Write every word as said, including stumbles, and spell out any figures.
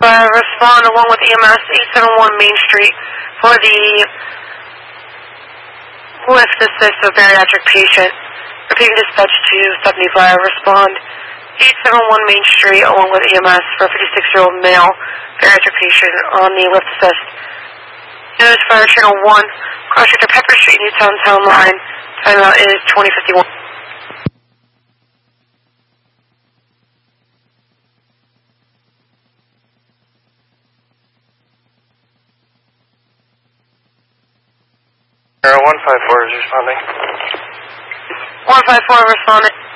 five, respond along with E M S eight seven one Main Street for the lift assist of bariatric patient. Repeating dispatch to seventy-five, respond eight seven one Main Street along with E M S for a fifty-six-year-old male bariatric patient on the lift assist. News Fire Channel one, Cross-Sector Pepper Street, Newtown Town Line. Timeout is twenty fifty-one. one five four is responding. one five four responding.